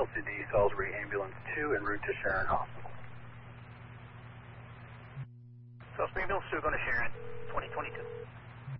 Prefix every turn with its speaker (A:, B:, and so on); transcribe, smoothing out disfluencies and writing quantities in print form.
A: LCD Salisbury Ambulance 2 en route to Sharon Hospital.
B: Salisbury Ambulance 2 going to Sharon, 2022.